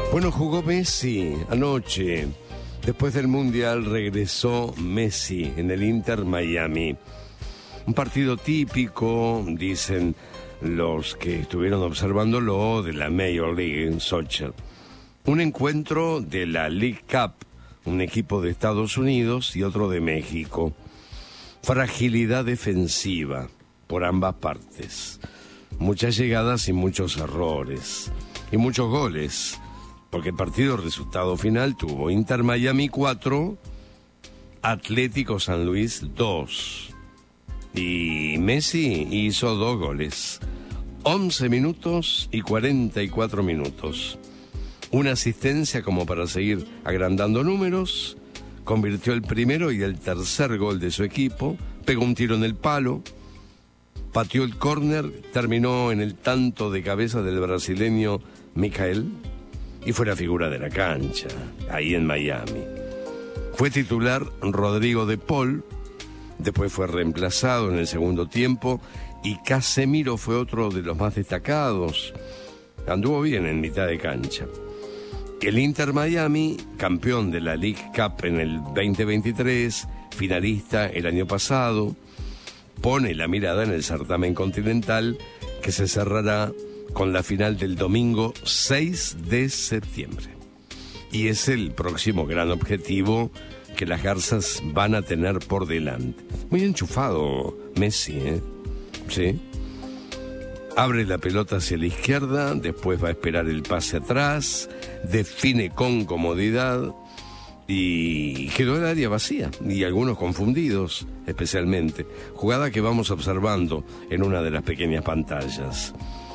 Bueno, jugó Messi anoche. Después del Mundial regresó Messi en el Inter Miami. Un partido típico, dicen los que estuvieron observándolo, de la Major League Soccer. Un encuentro de la League Cup, un equipo de Estados Unidos y otro de México. Fragilidad defensiva por ambas partes. Muchas llegadas y muchos errores. Y muchos goles. Porque el partido, resultado final, tuvo Inter Miami 4, Atlético San Luis 2. Y Messi hizo 2 goles. 11 minutos y 44 minutos. Una asistencia como para seguir agrandando números. Convirtió el primero y el tercer gol de su equipo. Pegó un tiro en el palo. Pateó el córner. Terminó en el tanto de cabeza del brasileño Michael. Y fue la figura de la cancha, ahí en Miami. Fue titular Rodrigo de Paul, después fue reemplazado en el segundo tiempo, y Casemiro fue otro de los más destacados. Anduvo bien en mitad de cancha. El Inter Miami, campeón de la League Cup en el 2023, finalista el año pasado, pone la mirada en el certamen continental que se cerrará con la final del domingo 6 de septiembre. Y es el próximo gran objetivo que las garzas van a tener por delante. Muy enchufado Messi, ¿eh? Sí. Abre la pelota hacia la izquierda, después va a esperar el pase atrás, define con comodidad y quedó el área vacía y algunos confundidos especialmente. Jugada que vamos observando en una de las pequeñas pantallas.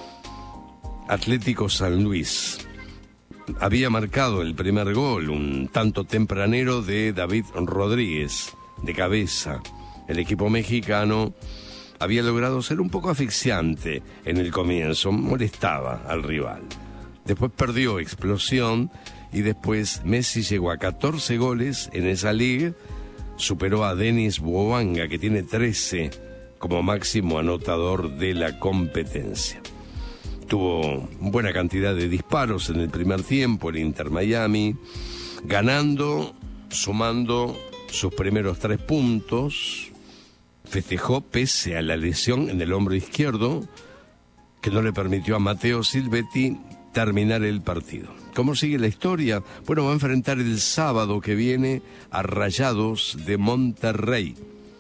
Atlético San Luis había marcado el primer gol, un tanto tempranero de David Rodríguez, de cabeza. El equipo mexicano había logrado ser un poco asfixiante en el comienzo, molestaba al rival. Después perdió explosión y después Messi llegó a 14 goles en esa liga, superó a Denis Bouanga, que tiene 13 como máximo anotador de la competencia. Tuvo buena cantidad de disparos en el primer tiempo, el Inter Miami, ganando, sumando sus primeros 3 puntos. Festejó pese a la lesión en el hombro izquierdo, que no le permitió a Matteo Silvetti terminar el partido. ¿Cómo sigue la historia? Bueno, va a enfrentar el sábado que viene a Rayados de Monterrey.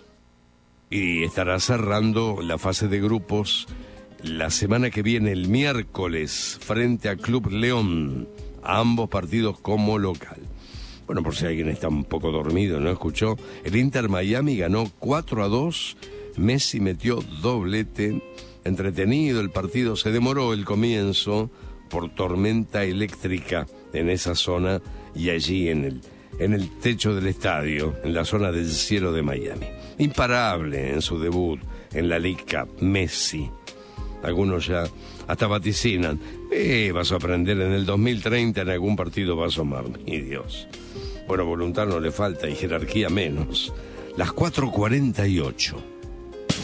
Y estará cerrando la fase de grupos la semana que viene, el miércoles, frente a Club León, a ambos partidos como local. Bueno, por si alguien está un poco dormido, ¿no escuchó? El Inter Miami ganó 4-2, Messi metió doblete, entretenido el partido, se demoró el comienzo por tormenta eléctrica en esa zona y allí en el techo del estadio, en la zona del cielo de Miami. Imparable en su debut en la League Cup, Messi. Algunos ya hasta vaticinan. Vas a aprender en el 2030, en algún partido va a asomar. Mi Dios. Bueno, voluntad no le falta y jerarquía menos. Las 4:48.